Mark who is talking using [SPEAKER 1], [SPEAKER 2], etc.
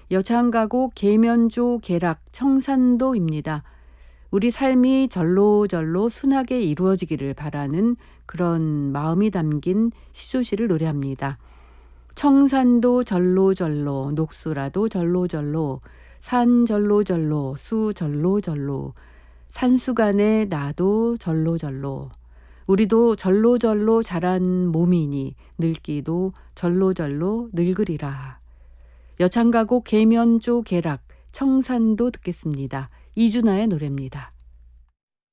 [SPEAKER 1] 여창가곡 계면조 계락 청산도입니다. 우리 삶이 절로절로 순하게 이루어지기를 바라는 그런 마음이 담긴 시조시를 노래합니다. 청산도 절로절로, 녹수라도 절로절로, 산 절로절로, 수 절로절로, 산수간에 나도 절로절로. 우리도 절로절로 자란 몸이니 늙기도 절로절로 늙으리라. 여창가곡 계면조 계락 청산도 듣겠습니다. 이준하의 노래입니다.